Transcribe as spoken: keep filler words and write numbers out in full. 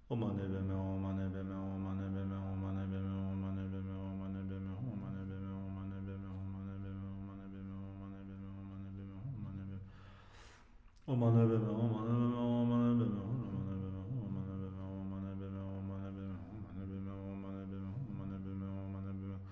Oman ebeme, oman ebeme, oman ebeme, oman ebeme, oman ebeme, oman ebeme, oman ebeme, oman ebeme, oman ebeme, oman ebeme, oman ebeme, oman ebeme, oman ebeme. Oman ebeme, oman